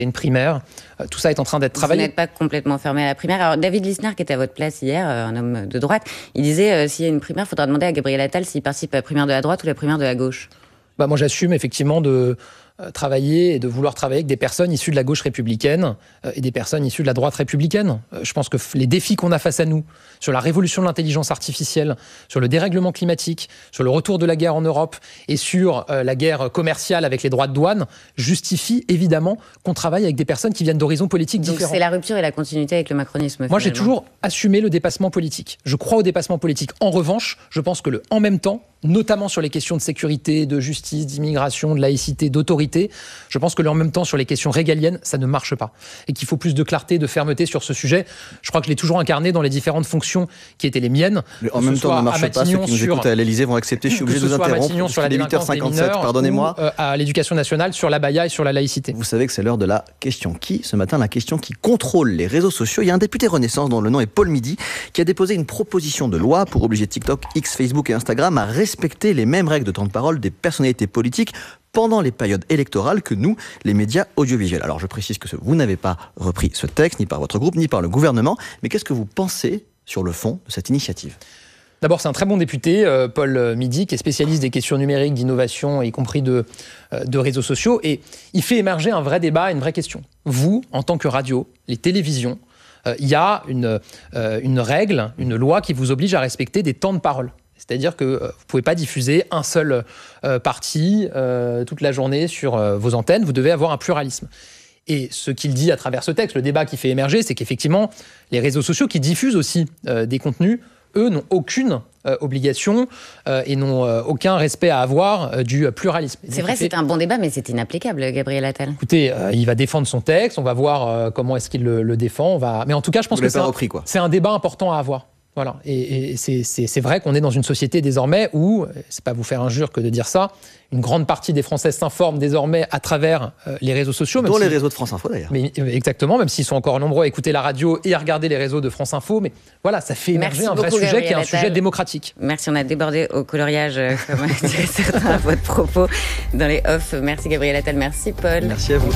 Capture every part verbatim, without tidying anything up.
une primaire. Euh, tout ça est en train d'être travaillé. Vous n'êtes pas complètement fermé à la primaire. Alors, David Lisnard, qui était à votre place hier, euh, un homme de droite, il disait euh, s'il y a une primaire, il faudra demander à Gabriel Attal s'il participe à la primaire de la droite ou la primaire de la gauche. Bah, moi, j'assume effectivement de euh, travailler et de vouloir travailler avec des personnes issues de la gauche républicaine euh, et des personnes issues de la droite républicaine. Euh, je pense que f- les défis qu'on a face à nous, sur la révolution de l'intelligence artificielle, sur le dérèglement climatique, sur le retour de la guerre en Europe et sur euh, la guerre commerciale avec les droits de douane, justifient évidemment qu'on travaille avec des personnes qui viennent d'horizons politiques Donc différents. c'est la rupture et la continuité avec le macronisme. Moi, j'ai finalement. toujours assumé le dépassement politique. Je crois au dépassement politique. En revanche, je pense que le en même temps, notamment sur les questions de sécurité, de justice, d'immigration, de laïcité, d'autorité, je pense que le en même temps sur les questions régaliennes, ça ne marche pas. Et qu'il faut plus de clarté, de fermeté sur ce sujet. Je crois que je l'ai toujours incarné dans les différentes fonctions qui étaient les miennes. Le en même temps ne marche pas. Ceux qui nous sur, écoutent à l'Élysée vont accepter. Je suis obligé de vous interrompre. Sur la Il est huit heures cinquante-sept, pardonnez-moi. Ou, euh, à l'éducation nationale, sur l'abaya et sur la laïcité. Vous savez que c'est l'heure de la question qui. Ce matin, la question qui contrôle les réseaux sociaux. Il y a un député Renaissance dont le nom est Paul Midi qui a déposé une proposition de loi pour obliger TikTok, X, Facebook et Instagram à respecter les mêmes règles de temps de parole des personnalités politiques pendant les périodes électorales que nous, les médias audiovisuels. Alors je précise que vous n'avez pas repris ce texte, ni par votre groupe, ni par le gouvernement, mais qu'est-ce que vous pensez sur le fond de cette initiative ? D'abord, c'est un très bon député, euh, Paul Midi, qui est spécialiste des questions numériques, d'innovation, y compris de, euh, de réseaux sociaux. Et il fait émerger un vrai débat, une vraie question. Vous, en tant que radio, les télévisions, il euh, y a une, euh, une règle, une loi qui vous oblige à respecter des temps de parole. C'est-à-dire que euh, vous ne pouvez pas diffuser un seul euh, parti euh, toute la journée sur euh, vos antennes. Vous devez avoir un pluralisme. Et ce qu'il dit à travers ce texte, le débat qui fait émerger, c'est qu'effectivement, les réseaux sociaux qui diffusent aussi euh, des contenus, eux, n'ont aucune euh, obligation euh, et n'ont euh, aucun respect à avoir euh, du pluralisme. Et c'est vrai, fait... c'est un bon débat, mais c'est inapplicable, Gabriel Attal. Écoutez, euh, il va défendre son texte, on va voir euh, comment est-ce qu'il le, le défend. On va... Mais en tout cas, je pense Vous que c'est, repris, un, quoi. c'est un débat important à avoir. Voilà. Et, et c'est, c'est, c'est vrai qu'on est dans une société désormais où, c'est pas vous faire injure que de dire ça, une grande partie des Français s'informent désormais à travers euh, les réseaux sociaux. Dont si, les réseaux de France Info d'ailleurs. Mais, exactement, même s'ils sont encore nombreux à écouter la radio et à regarder les réseaux de France Info. Mais voilà, ça fait émerger un vrai sujet Gabriel qui est un Attal. Sujet démocratique. Merci, on a débordé au coloriage, euh, comme dirait certains à votre propos dans les off. Merci Gabriel Attal, merci Paul. Merci à vous.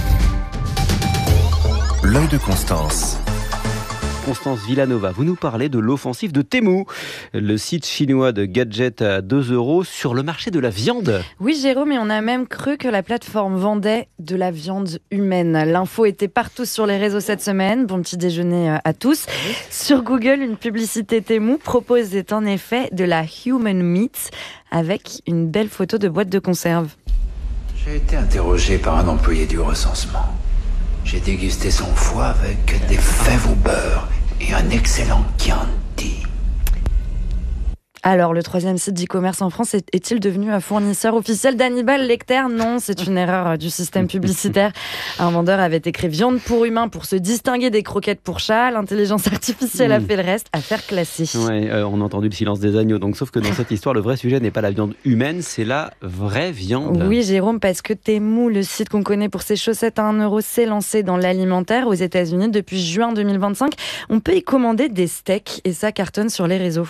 L'œil de Constance. Constance Villanova, vous nous parlez de l'offensive de Temu, le site chinois de gadgets à deux euros sur le marché de la viande. Oui Jérôme, et on a même cru que la plateforme vendait de la viande humaine. L'info était partout sur les réseaux cette semaine. Bon petit déjeuner à tous. Sur Google, une publicité Temu proposait en effet de la human meat avec une belle photo de boîte de conserve. J'ai été interrogé par un employé du recensement. J'ai dégusté son foie avec des fèves au beurre et un excellent Chianti. Alors, le troisième site d'e-commerce en France est- est-il devenu un fournisseur officiel d'Hannibal Lecter ? Non, c'est une erreur du système publicitaire. Un vendeur avait écrit viande pour humain pour se distinguer des croquettes pour chat. L'intelligence artificielle a fait le reste, affaire classée. Ouais, euh, on a entendu le silence des agneaux. Donc, sauf que dans cette histoire, le vrai sujet n'est pas la viande humaine, c'est la vraie viande. Oui, Jérôme, parce que Temu, le site qu'on connaît pour ses chaussettes à un euro, s'est lancé dans l'alimentaire aux États-Unis depuis juin deux mille vingt-cinq. On peut y commander des steaks et ça cartonne sur les réseaux.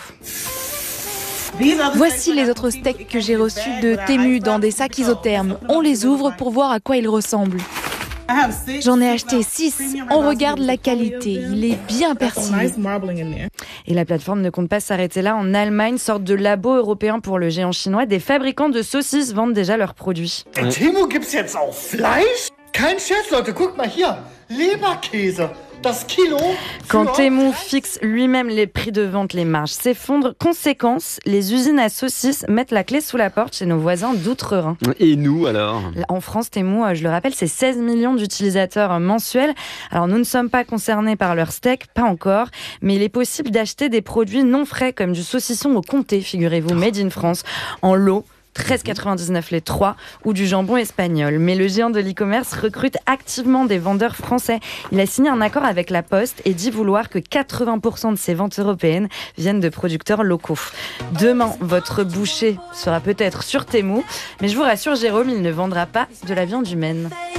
Voici les autres steaks que j'ai reçus de Temu dans des sacs isothermes. On les ouvre pour voir à quoi ils ressemblent. J'en ai acheté six. On regarde la qualité. Il est bien persillé. Et la plateforme ne compte pas s'arrêter là. En Allemagne, sorte de labo européen pour le géant chinois, des fabricants de saucisses vendent déjà leurs produits. In Temu gibt's jetzt auch Fleisch? Kein Scherz, Leute, guckt mal hier. Leberkäse. Das Kilo. Quand Temu fixe lui-même les prix de vente, les marges s'effondrent. Conséquence, les usines à saucisses mettent la clé sous la porte chez nos voisins d'outre-Rhin. Et nous alors ? En France, Temu, je le rappelle, c'est seize millions d'utilisateurs mensuels. Alors nous ne sommes pas concernés par leur steak, pas encore, mais il est possible d'acheter des produits non frais comme du saucisson au comté, figurez-vous, made in France, en lot. treize quatre-vingt-dix-neuf les trois ou du jambon espagnol. Mais le géant de l'e-commerce recrute activement des vendeurs français. Il a signé un accord avec la Poste et dit vouloir que quatre-vingts pour cent de ses ventes européennes viennent de producteurs locaux. Demain, votre boucher sera peut-être sur Temu, mais je vous rassure Jérôme, il ne vendra pas de la viande humaine.